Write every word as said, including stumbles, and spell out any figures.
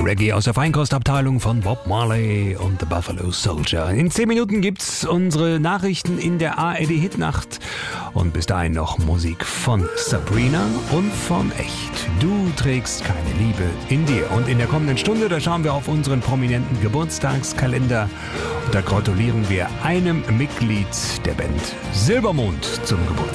Reggae aus der Feinkostabteilung von Bob Marley und The Buffalo Soldier. In zehn Minuten gibt's unsere Nachrichten in der A R D Hitnacht. Und bis dahin noch Musik von Sabrina und von Echt. Du trägst keine Liebe in dir. Und in der kommenden Stunde, da schauen wir auf unseren prominenten Geburtstagskalender. Und da gratulieren wir einem Mitglied der Band Silbermond zum Geburtstag.